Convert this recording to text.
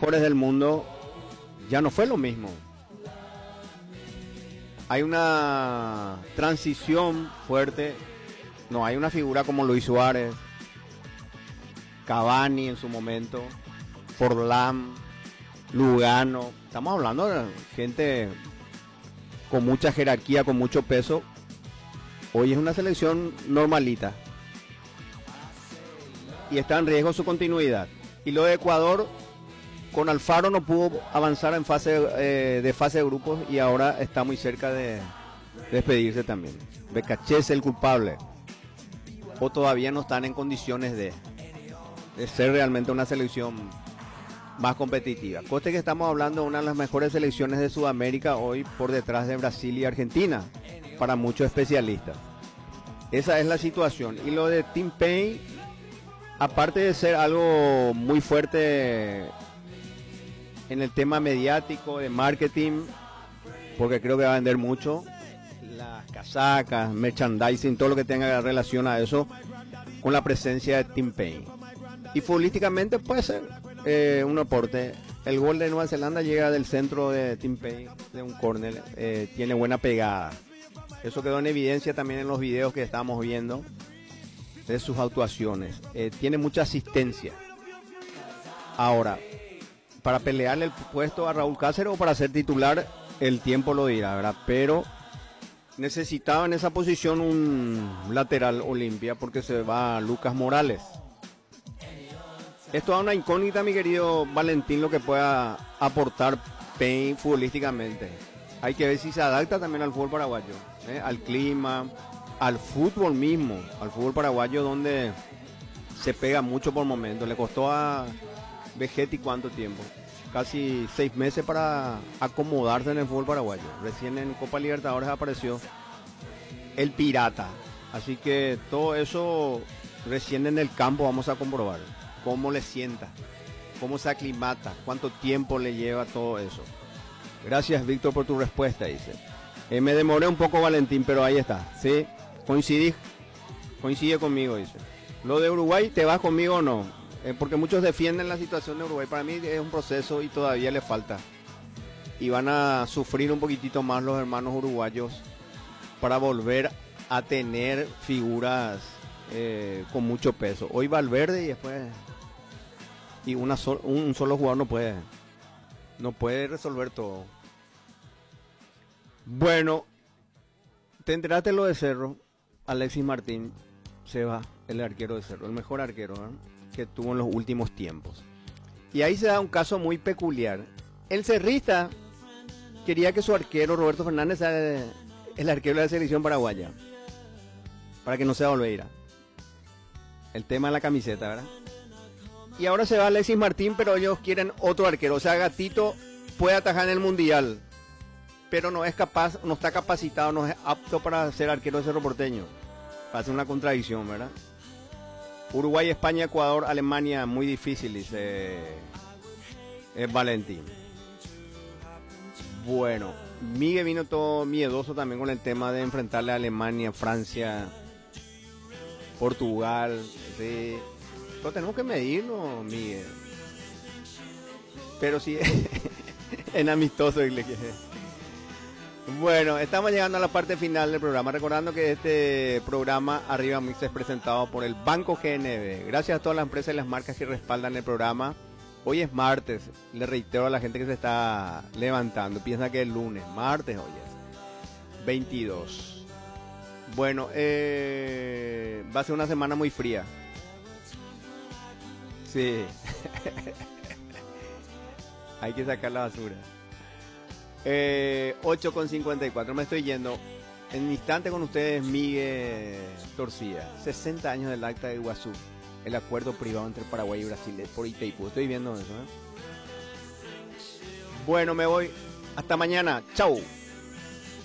mejores del mundo, ya no fue lo mismo. Hay una transición fuerte. No hay una figura como Luis Suárez, Cavani en su momento, Forlán, Lugano. Estamos hablando de gente con mucha jerarquía, con mucho peso. Hoy es una selección normalita y está en riesgo su continuidad. Y lo de Ecuador, con Alfaro no pudo avanzar en fase de grupos y ahora está muy cerca de despedirse también. Becaché es el culpable, o todavía no están en condiciones de ser realmente una selección más competitiva. Coste que estamos hablando de una de las mejores selecciones de Sudamérica hoy, por detrás de Brasil y Argentina, para muchos especialistas. Esa es la situación. Y lo de Tim Payne, aparte de ser algo muy fuerte en el tema mediático, de marketing, porque creo que va a vender mucho, las casacas, merchandising, todo lo que tenga relación a eso, con la presencia de Tim Payne. Y futbolísticamente puede ser un aporte. El gol de Nueva Zelanda llega del centro de Tim Payne, de un córner, tiene buena pegada. Eso quedó en evidencia también en los videos que estábamos viendo de sus actuaciones. Tiene mucha asistencia. Ahora, para pelearle el puesto a Raúl Cáceres o para ser titular, el tiempo lo dirá, ¿verdad? Pero necesitaba en esa posición un lateral Olimpia porque se va Lucas Morales. Esto da una incógnita, mi querido Valentín, lo que pueda aportar Payne futbolísticamente. Hay que ver si se adapta también al fútbol paraguayo, al clima, al fútbol mismo, al fútbol paraguayo, donde se pega mucho por momentos. Le costó a Vegetti cuánto tiempo, casi 6 meses para acomodarse en el fútbol paraguayo. Recién en Copa Libertadores apareció el Pirata, así que todo eso recién en el campo vamos a comprobar cómo le sienta, cómo se aclimata, cuánto tiempo le lleva todo eso. Gracias, Víctor, por tu respuesta, dice. Me demoré un poco, Valentín, pero ahí está, ¿sí? Coincide conmigo, dice. Lo de Uruguay, ¿te vas conmigo o no? Porque muchos defienden la situación de Uruguay. Para mí es un proceso y todavía le falta. Y van a sufrir un poquitito más los hermanos uruguayos para volver a tener figuras con mucho peso. Hoy Valverde y después... Y un solo jugador no puede resolver todo. Bueno, te enteraste lo de Cerro. Alexis Martín se va, el arquero de Cerro, el mejor arquero, ¿eh?, que tuvo en los últimos tiempos. Y ahí se da un caso muy peculiar. El cerrista quería que su arquero, Roberto Fernández, sea el arquero de la selección paraguaya, para que no sea Olveira. El tema de la camiseta, ¿verdad? Y ahora se va Alexis Martín, pero ellos quieren otro arquero. O sea, Gatito puede atajar en el Mundial, pero no es capaz, no está capacitado, no es apto para ser arquero de Cerro Porteño. Pasa una contradicción, ¿verdad? Uruguay, España, Ecuador, Alemania, muy difícil, dice Valentín. Bueno, Miguel vino todo miedoso también con el tema de enfrentarle a Alemania, Francia, Portugal, ¿sí? Pero tenemos que medirnos, Miguel. Pero sí, en amistoso. Bueno, estamos llegando a la parte final del programa. Recordando que este programa Arriba Mix es presentado por el Banco GNB. Gracias a todas las empresas y las marcas que respaldan el programa. Hoy es martes. Le reitero a la gente que se está levantando. Piensa que es lunes. Martes hoy es 22. Bueno, va a ser una semana muy fría. Sí. Hay que sacar la basura. 8:54. Me estoy yendo. En un instante con ustedes, Miguel Torcida. 60 años del Acta de Iguazú. El acuerdo privado entre Paraguay y Brasil por Itaipú. Estoy viendo eso, ¿eh? Bueno, me voy. Hasta mañana. Chau.